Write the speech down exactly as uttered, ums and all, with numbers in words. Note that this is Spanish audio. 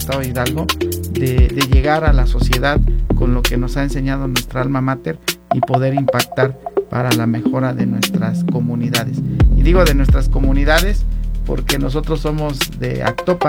Estado de Hidalgo, de, de llegar a la sociedad con lo que nos ha enseñado nuestra alma mater y poder impactar para la mejora de nuestras comunidades. Y digo de nuestras comunidades porque nosotros somos de Actopan,